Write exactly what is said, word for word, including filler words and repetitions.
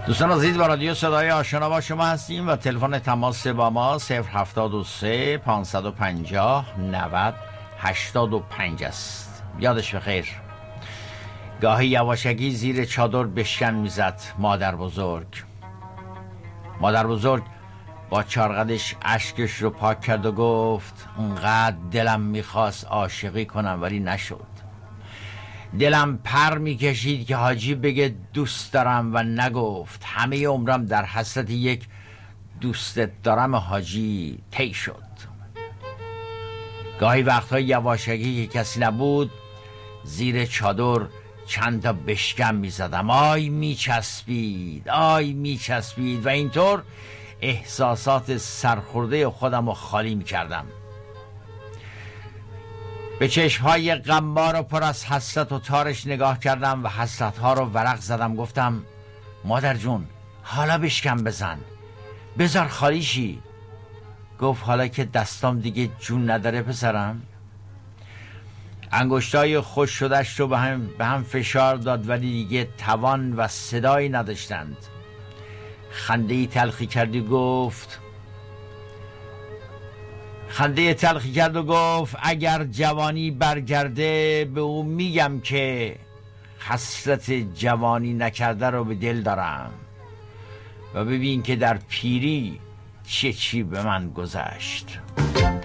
دوستان عزیز، با رادیو صدای آشنا با شما هستیم و تلفن تماس با ما صفر هفتاد و سه پانصد و پنجاه نود هشتاد و پنج است. یادش بخیر. گاهی یواشکی زیر چادر بشکن میزد مادر بزرگ. مادر بزرگ با چارقدش اشکش رو پاک کرد و گفت اونقدر دلم میخواست عاشقی کنم ولی نشد. دلم پر میکشید که حاجی بگه دوست دارم و نگفت. همه عمرم در حسرت یک دوستت دارم حاجی طی شد. گاهی وقتها یواشکی که کسی نبود زیر چادر چند تا بشکم میزدم. آی میچسبید، آی میچسبید و اینطور احساسات سرخورده خودم رو خالی میکردم. به چشمهای غمبار و پر از حسرت و تارش نگاه کردم و حسرتها رو ورق زدم. گفتم مادر جون حالا بشکم بزن، بذار خالی شی. گفت حالا که دستام دیگه جون نداره پسرم. انگشتای خوش شدش رو به هم, به هم فشار داد ولی دیگه توان و صدایی نداشتند. خنده‌ای تلخی کردی گفت خنده تلخی کرد و گفت اگر جوانی برگرده به او میگم که حسرت جوانی نکرده رو به دل دارم و ببین که در پیری چه چی به من گذشت.